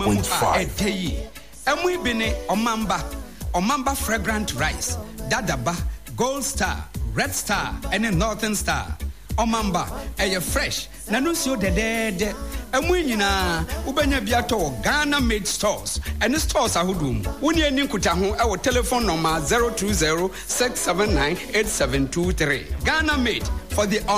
105.5. Emu bini Omamba fragrant rice, Dadaba, Gold Star, Red Star, and Northern Star. Omamba, fresh. Nanusio de Emu nyina ubenya biato Ghana made stores. And the stores are hudum. Unia ninkutahu our telephone number 020-679-8723. Ghana made for the